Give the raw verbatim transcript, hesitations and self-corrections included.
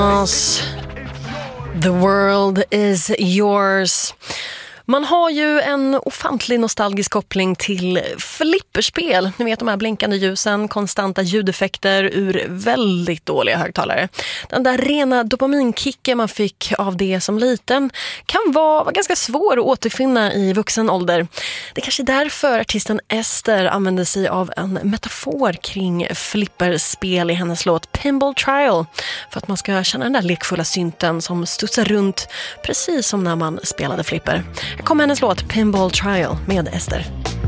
The world is yours. Man har ju en ofantlig nostalgisk koppling till flipperspel. Ni vet de här blinkande ljusen, konstanta ljudeffekter ur väldigt dåliga högtalare. Den där rena dopaminkicken man fick av det som liten kan vara, vara ganska svår att återfinna i vuxen ålder. Det är kanske därför artisten Ester använder sig av en metafor kring flipperspel i hennes låt Pinball Trial. För att man ska känna den där lekfulla synten som studsar runt precis som när man spelade flipper. Här kommer hennes låt Pinball Trial med Ester.